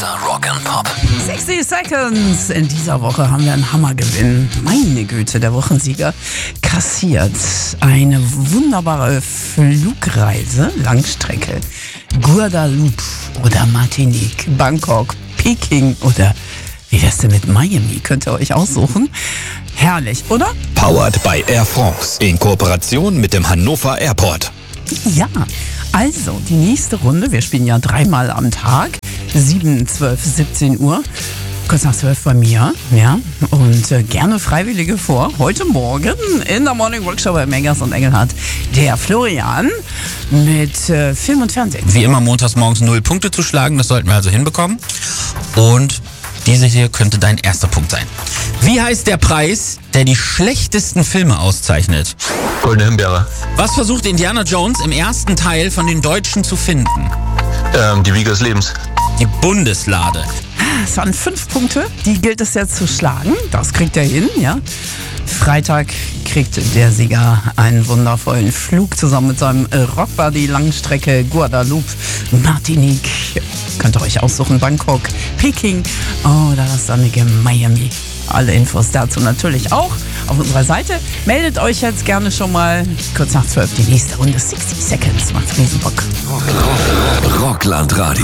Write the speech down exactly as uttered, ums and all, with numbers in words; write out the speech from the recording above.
Rock and Pop. sechzig Seconds. In dieser Woche haben wir einen Hammergewinn. Meine Güte, der Wochensieger kassiert eine wunderbare Flugreise, Langstrecke. Guadeloupe oder Martinique, Bangkok, Peking oder wie wär's denn mit Miami? Könnt ihr euch aussuchen. Herrlich, oder? Powered by Air France in Kooperation mit dem Hannover Airport. Ja, also die nächste Runde, wir spielen ja dreimal am Tag, sieben, zwölf, siebzehn Uhr, kurz nach zwölf bei mir, ja, und äh, gerne Freiwillige vor. Heute Morgen in der Morning Workshop bei Mengers und Engelhardt, der Florian mit äh, Film und Fernsehen. Wie immer montags morgens null Punkte zu schlagen, das sollten wir also hinbekommen. Und diese hier könnte dein erster Punkt sein. Wie heißt der Preis, der die schlechtesten Filme auszeichnet? Goldene Himbeere. Was versucht Indiana Jones im ersten Teil von den Deutschen zu finden? Ähm, die Wiege des Lebens. Die Bundeslade. Es waren fünf Punkte, die gilt es jetzt zu schlagen. Das kriegt er hin, ja. Freitag kriegt der Sieger einen wundervollen Flug zusammen mit seinem Rockbuddy Langstrecke Guadeloupe, Martinique. Könnt ihr euch aussuchen, Bangkok, Peking oder das sonnige Miami. Alle Infos dazu natürlich auch auf unserer Seite. Meldet euch jetzt gerne schon mal kurz nach zwölf die nächste Runde. sechzig Seconds, macht's riesen Bock. Rockland Radio.